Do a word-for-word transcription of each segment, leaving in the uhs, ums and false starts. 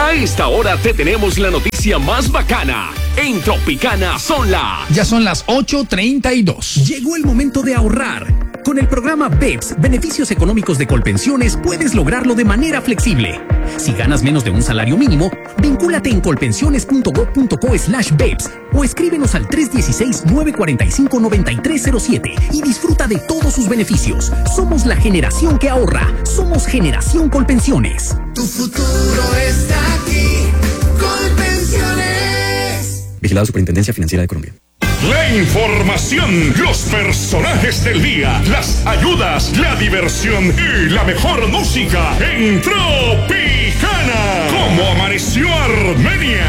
A esta hora te tenemos la noticia más bacana. En Tropicana son las... Ya son las ocho treinta y dos. Llegó el momento de ahorrar. Con el programa B E P S, Beneficios Económicos de Colpensiones, puedes lograrlo de manera flexible. Si ganas menos de un salario mínimo, vincúlate en colpensiones punto gob punto co slash B E P S o escríbenos al tres uno seis, nueve cuatro cinco, nueve tres cero siete y disfruta de todos sus beneficios. Somos la generación que ahorra. Somos Generación Colpensiones. Tu futuro está aquí. Colpensiones. Vigilado Superintendencia Financiera de Colombia. La información, los personajes del día, las ayudas, la diversión y la mejor música en Tropicana. ¿Cómo amaneció Armenia?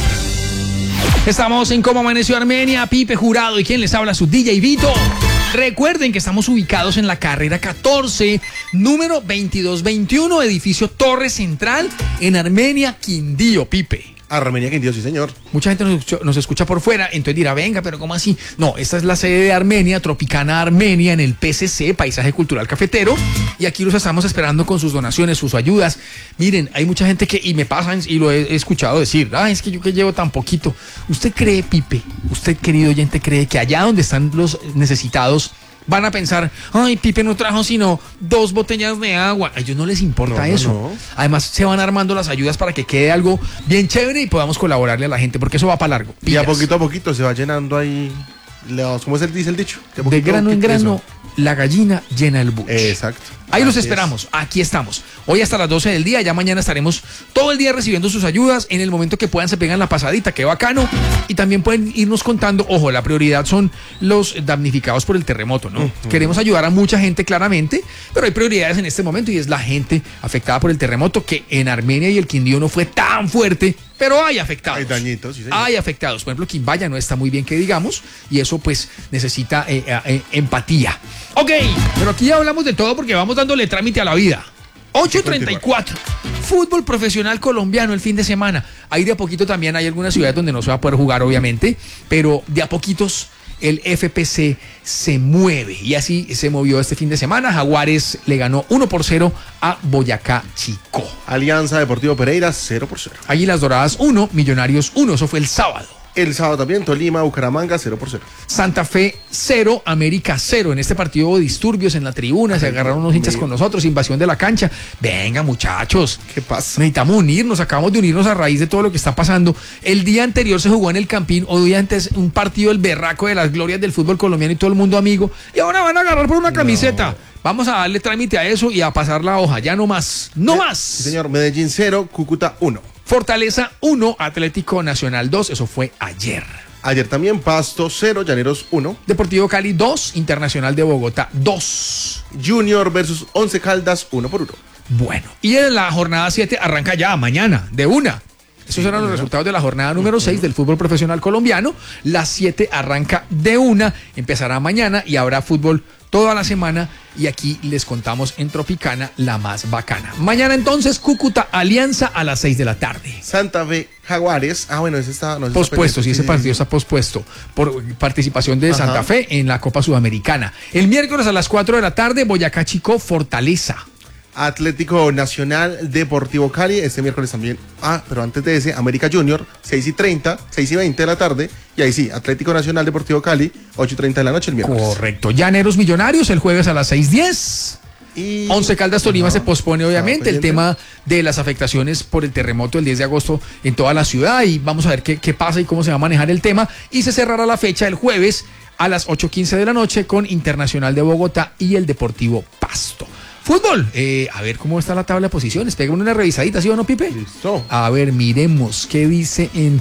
Estamos en Cómo Amaneció Armenia, Pipe Jurado y quien les habla, su D J Vito. Recuerden que estamos ubicados en la carrera catorce, número veintidós veintiuno, edificio Torre Central, en Armenia, Quindío, Pipe. Armenia, Quindío, sí señor. Mucha gente nos escucha, nos escucha por fuera, entonces dirá, venga, pero ¿cómo así? No, esta es la sede de Armenia, Tropicana Armenia, en el P C C, Paisaje Cultural Cafetero, y aquí los estamos esperando con sus donaciones, sus ayudas. Miren, hay mucha gente que, y me pasan, y lo he escuchado decir, ah, es que yo que llevo tan poquito. ¿Usted cree, Pipe, usted, querido oyente, cree que allá donde están los necesitados van a pensar, ay, Pipe no trajo sino dos botellas de agua? A ellos no les importa no, eso. No, no. Además, se van armando las ayudas para que quede algo bien chévere y podamos colaborarle a la gente, porque eso va para largo. Pillas. Y a poquito a poquito se va llenando ahí, ¿cómo es el, dice el dicho? De grano en grano, eso. La gallina llena el buche. Exacto. Ahí los esperamos, aquí estamos. Hoy hasta las doce del día, ya mañana estaremos todo el día recibiendo sus ayudas. En el momento que puedan se pegan la pasadita, qué bacano. Y también pueden irnos contando, ojo, la prioridad son los damnificados por el terremoto, ¿no? Uh-huh. Queremos ayudar a mucha gente claramente, pero hay prioridades en este momento y es la gente afectada por el terremoto, que en Armenia y el Quindío no fue tan fuerte, pero hay afectados. Hay dañitos, sí, señor. Hay afectados. Por ejemplo, Quimbaya no está muy bien que digamos, y eso pues necesita eh, eh, empatía. Ok, pero aquí ya hablamos de todo porque vamos dándole trámite a la vida. ocho treinta y cuatro. Fútbol profesional colombiano el fin de semana. Ahí de a poquito también hay algunas ciudades donde no se va a poder jugar, obviamente, pero de a poquitos el F P C se mueve. Y así se movió este fin de semana. Jaguares le ganó uno por cero a Boyacá Chico. Alianza Deportivo Pereira cero por cero. Águilas Doradas uno, Millonarios uno. Eso fue el sábado. El sábado también, Tolima, Bucaramanga, cero por cero. Santa Fe, cero, América, cero. En este partido hubo disturbios en la tribuna, Ay, se agarraron unos hinchas con nosotros, invasión de la cancha. Venga, muchachos. ¿Qué pasa? Necesitamos unirnos, acabamos de unirnos a raíz de todo lo que está pasando. El día anterior se jugó en el Campín, hoy antes un partido del berraco de las glorias del fútbol colombiano y todo el mundo amigo. Y ahora van a agarrar por una camiseta. No. Vamos a darle trámite a eso y a pasar la hoja, ya no más, no eh, más. Sí, señor, Medellín cero, Cúcuta uno. Fortaleza uno, Atlético Nacional dos, eso fue ayer. Ayer también Pasto cero, Llaneros uno. Deportivo Cali dos, Internacional de Bogotá dos. Junior versus Once Caldas uno por uno. Bueno, y en la jornada siete arranca ya mañana, de una. Esos eran los resultados de la jornada número seis del fútbol profesional colombiano. La siete arranca de una, empezará mañana y habrá fútbol toda la semana. Y aquí les contamos en Tropicana la más bacana. Mañana entonces Cúcuta Alianza a las seis de la tarde. Santa Fe Jaguares. Ah, bueno, ese está... No, pospuesto, sí, ese partido está pospuesto por participación de Ajá. Santa Fe en la Copa Sudamericana. El miércoles a las cuatro de la tarde, Boyacá Chico Fortaleza. Atlético Nacional Deportivo Cali, este miércoles también. Ah, pero antes de ese, América Junior, seis y treinta, seis y veinte de la tarde. Y ahí sí, Atlético Nacional Deportivo Cali, ocho y treinta de la noche el miércoles. Correcto. Llaneros Millonarios el jueves a las seis y diez. Y Once Caldas Tolima no, se pospone obviamente el tema de las afectaciones por el terremoto el diez de agosto en toda la ciudad. Y vamos a ver qué, qué pasa y cómo se va a manejar el tema. Y se cerrará la fecha el jueves a las ocho quince de la noche con Internacional de Bogotá y el Deportivo Pasto. Fútbol, eh, a ver cómo está la tabla de posiciones. Pégame una revisadita, ¿sí o no, Pipe? Listo. A ver, miremos qué dice en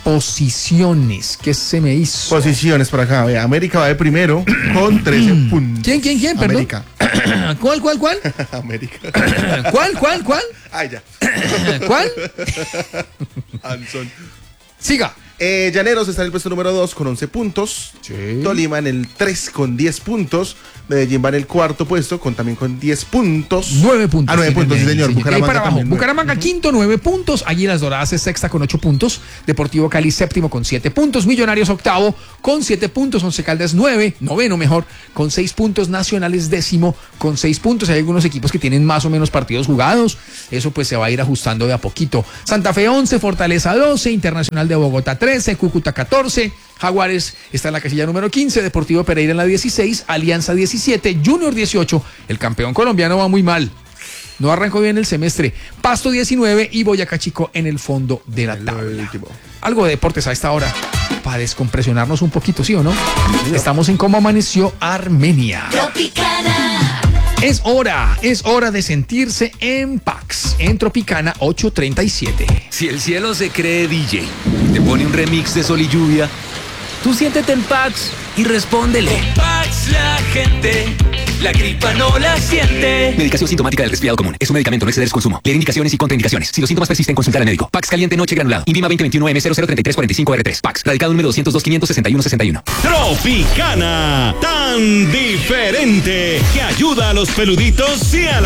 posiciones. ¿Qué se me hizo? Posiciones por acá. Vea, América va de primero con trece puntos. ¿Quién, quién, quién? Perdón. América. ¿Cuál, cuál, cuál? América. ¿Cuál, cuál, cuál? Ah, ya. ¿Cuál? Anson. Siga. Eh, Llaneros está en el puesto número dos con once puntos. Sí. Tolima en el tres con diez puntos. Medellín va en el cuarto puesto con también con diez puntos. nueve puntos. Ah, nueve puntos, sí, señor. Y ahí Bucaramanga para abajo. también, nueve. Bucaramanga quinto, nueve puntos. Águilas Doradas es sexta con ocho puntos. Deportivo Cali séptimo con siete puntos. Millonarios octavo con siete puntos. Once Caldas nueve, noveno mejor, con seis puntos. Nacionales décimo con seis puntos. Hay algunos equipos que tienen más o menos partidos jugados. Eso pues se va a ir ajustando de a poquito. Santa Fe once, Fortaleza doce, Internacional de Bogotá trece, Cúcuta catorce. Jaguares está en la casilla número quince, Deportivo Pereira en la dieciséis, Alianza diecisiete, Junior dieciocho, el campeón colombiano va muy mal, no arrancó bien el semestre, Pasto diecinueve y Boyacá Chico en el fondo de la tabla. Algo de deportes a esta hora, para descompresionarnos un poquito, ¿sí o no? Estamos en Cómo Amaneció Armenia. Tropicana. Es hora, es hora de sentirse en Pax, en Tropicana ocho treinta y siete. Si el cielo se cree D J, te pone un remix de Sol y Lluvia, tú siéntete en Pax y respóndele. Pax la gente, la gripa no la siente. Medicación sintomática del resfriado común. Es un medicamento, no exceder su consumo. Leer indicaciones y contraindicaciones. Si los síntomas persisten, consultar al médico. Pax caliente noche granulado. INVIMA veinte veintiuno M cero cero treinta y tres cuarenta y cinco R tres. Pax. Radicado número doscientos dos quinientos sesenta y uno sesenta y uno. Tropicana, tan diferente que ayuda a los peluditos y a la